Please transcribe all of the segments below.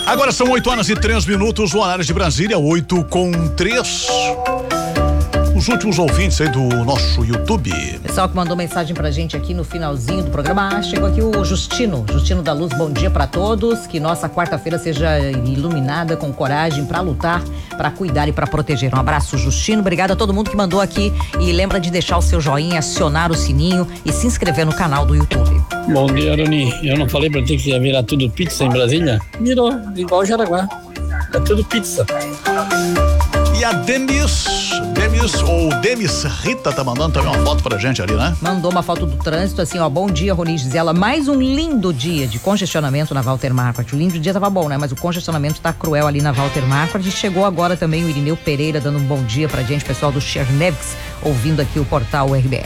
Agora são 8h03, o horário de Brasília, 8h03. Os últimos ouvintes aí do nosso YouTube. Pessoal que mandou mensagem pra gente aqui no finalzinho do programa. Chegou aqui o Justino da Luz. Bom dia pra todos. Que nossa quarta-feira seja iluminada com coragem pra lutar, pra cuidar e pra proteger. Um abraço, Justino. Obrigado a todo mundo que mandou aqui. E lembra de deixar o seu joinha, acionar o sininho e se inscrever no canal do YouTube. Bom dia, Aroni. Eu não falei pra ti que ia virar tudo pizza em Brasília? Virou, igual Jaraguá. É tudo pizza. E a Demis Rita tá mandando também uma foto pra gente ali, né? Mandou uma foto do trânsito, assim, ó, bom dia, Roni, diz ela, mais um lindo dia de congestionamento na Walter Marquardt. O lindo dia tava bom, né? Mas o congestionamento tá cruel ali na Walter Marquardt. E chegou agora também o Irineu Pereira dando um bom dia pra gente, pessoal do Chernevics, ouvindo aqui o portal RBR.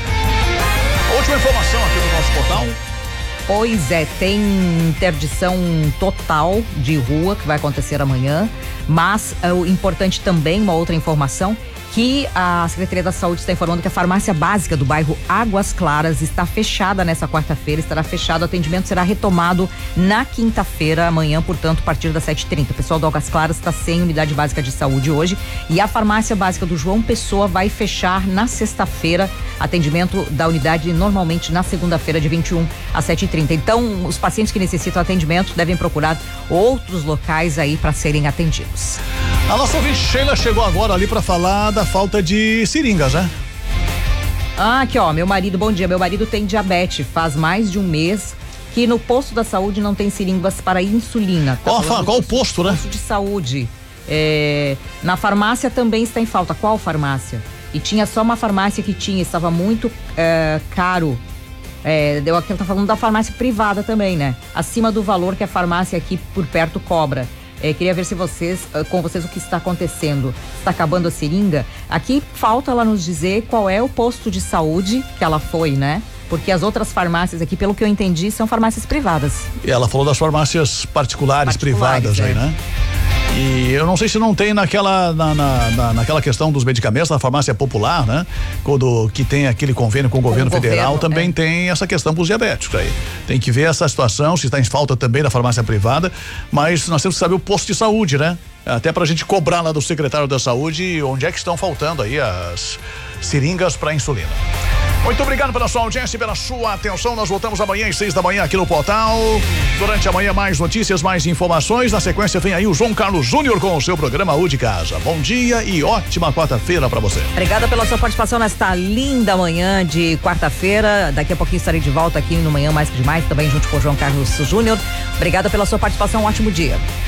A última informação aqui do nosso portal. Pois é, tem interdição total de rua que vai acontecer amanhã, mas o importante também, uma outra informação, que a Secretaria da Saúde está informando que a farmácia básica do bairro Águas Claras está fechada nessa quarta-feira, estará fechado, o atendimento será retomado na quinta-feira, amanhã, portanto, a partir das 7h30. O pessoal do Águas Claras está sem unidade básica de saúde hoje e a farmácia básica do João Pessoa vai fechar na sexta-feira, atendimento da unidade normalmente na segunda-feira de 21 às 7h30. Então, os pacientes que necessitam atendimento devem procurar outros locais aí para serem atendidos. A nossa ouvinte Sheila chegou agora ali para falar da falta de seringas, né? Aqui ó, meu marido, bom dia, meu marido tem diabetes, faz mais de um mês que no posto da saúde não tem seringas para insulina. Qual o posto, né? Posto de saúde. Na farmácia também está em falta. Qual farmácia? E tinha só uma farmácia que estava muito caro. Deu aqui, tá falando da farmácia privada também, né? Acima do valor que a farmácia aqui por perto cobra. Queria ver se com vocês o que está acontecendo. Está acabando a seringa? Aqui falta ela nos dizer qual é o posto de saúde que ela foi, né? Porque as outras farmácias aqui, pelo que eu entendi, são farmácias privadas. E ela falou das farmácias particulares privadas aí, né? E eu não sei se não tem naquela questão dos medicamentos na farmácia popular, né? Que tem aquele convênio com o governo federal, também tem essa questão para os diabéticos aí. Tem que ver essa situação, se está em falta também da farmácia privada, mas nós temos que saber o posto de saúde, né? Até pra gente cobrar lá do secretário da saúde onde é que estão faltando aí as seringas para insulina. Muito obrigado pela sua audiência e pela sua atenção. Nós voltamos amanhã às 6h aqui no portal. Durante a manhã, mais notícias, mais informações. Na sequência, vem aí o João Carlos Júnior com o seu programa U de Casa. Bom dia e ótima quarta-feira para você. Obrigada pela sua participação nesta linda manhã de quarta-feira. Daqui a pouquinho estarei de volta aqui no Manhã Mais que Demais, também junto com o João Carlos Júnior. Obrigada pela sua participação. Um ótimo dia.